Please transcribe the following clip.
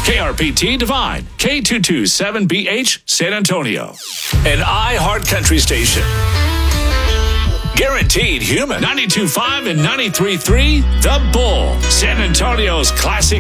KRPT Divine, K227BH, San Antonio. An iHeart Country station. Guaranteed human. 92.5 and 93.3, The Bull, San Antonio's classic